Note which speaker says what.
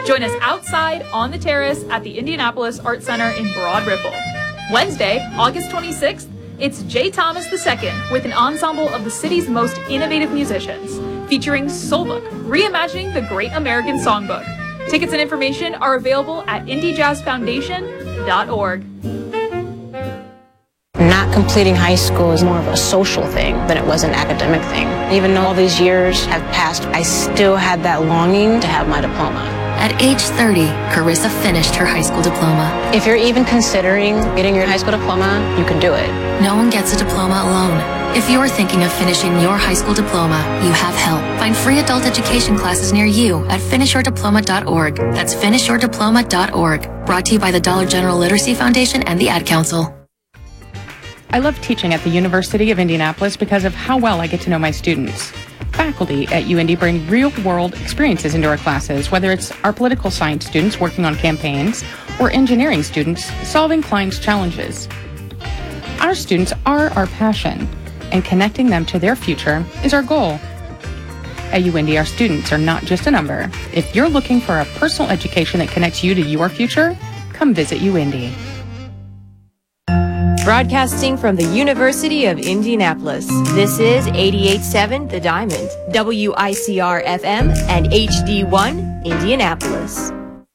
Speaker 1: Join us outside on the terrace at the Indianapolis Art Center in Broad Ripple. Wednesday, August 26th, it's J. Thomas II with an ensemble of the city's most innovative musicians, featuring Soulbook, reimagining the Great American Songbook. Tickets and information are available at indiejazzfoundation.org.
Speaker 2: Not completing high school is more of a social thing than it was an academic thing. Even though all these years have passed, I still had that longing to have my diploma.
Speaker 3: At age 30, Carissa finished her high school diploma.
Speaker 2: If you're even considering getting your high school diploma, you can do it.
Speaker 3: No one gets a diploma alone. If you're thinking of finishing your high school diploma, you have help. Find free adult education classes near you at finishyourdiploma.org. That's finishyourdiploma.org. Brought to you by the Dollar General Literacy Foundation and the Ad Council.
Speaker 4: I love teaching at the University of Indianapolis because of how well I get to know my students. Faculty at UIndy bring real-world experiences into our classes, whether it's our political science students working on campaigns or engineering students solving clients' challenges. Our students are our passion, and connecting them to their future is our goal. At UIndy, our students are not just a number. If you're looking for a personal education that connects you to your future, come visit UIndy.
Speaker 5: Broadcasting from the University of Indianapolis, this is 88.7 The Diamond, WICR FM, and HD1 Indianapolis.